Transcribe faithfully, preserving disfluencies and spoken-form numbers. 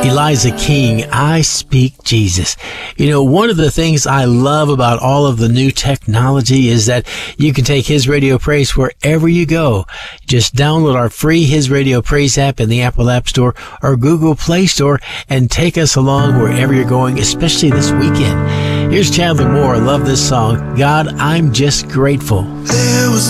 Eliza King, I Speak Jesus. You know, one of the things I love about all of the new technology is that you can take His Radio Praise wherever you go. Just download our free His Radio Praise app in the Apple App Store or Google Play Store and take us along wherever you're going, especially this weekend. Here's Chandler Moore. I love this song, God, I'm Just Grateful. There was